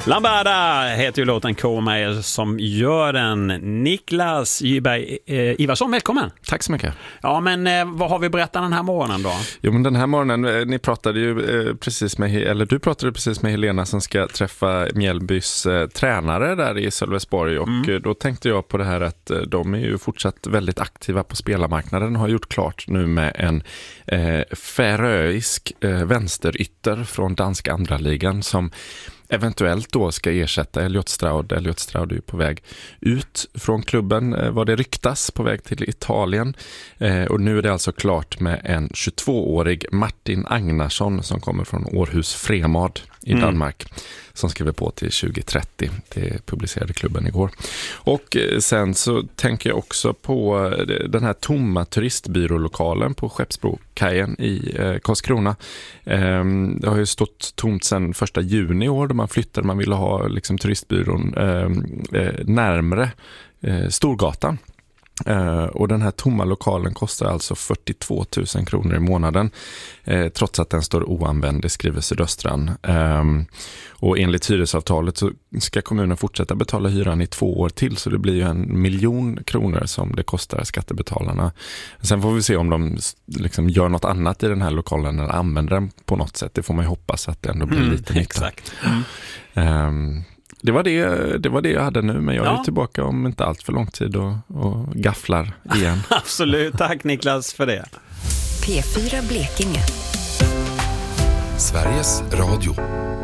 Lambada heter ju låten KMA som gör den. Niklas Gyberg Ivarsson, välkommen. Tack så mycket. Ja, men vad har vi berättat den här morgonen då? Jo, men den här morgonen, ni pratade ju precis med, eller du pratade precis med Helena som ska träffa Mjällbys tränare där i Sölvesborg och då tänkte jag på det här att de är ju fortsatt väldigt aktiva på spelarmarknaden, har gjort klart nu med en färöisk vänsterytter från danska andra ligan som eventuellt då ska ersätta Elliot Stroud. Elliot Stroud är ju på väg ut från klubben, vad det ryktas, på väg till Italien. Och nu är det alltså klart med en 22-årig Martin Agnarsson som kommer från Århus Fremad i Danmark som skriver på till 2030. Det publicerade klubben igår. Och sen så tänker jag också på den här tomma turistbyrålokalen på Skeppsbrokajen i Karlskrona. Det har ju stått tomt sedan 1 juni i år då man flyttade. Man ville ha liksom turistbyrån närmare Storgatan. Och den här tomma lokalen kostar alltså 42 000 kronor i månaden trots att den står oanvänd, det skriver Sydöstran. Och enligt hyresavtalet så ska kommunen fortsätta betala hyran i 2 år till, så det blir ju 1 miljon kronor som det kostar skattebetalarna. Sen får vi se om de liksom gör något annat i den här lokalen eller använder den på något sätt. Det får man ju hoppas att det ändå blir lite nytta. Exakt. Det var det jag hade nu, men jag är tillbaka om inte allt för lång tid och gafflar igen. Absolut, tack Niklas för det. P4 Blekinge. Sveriges Radio.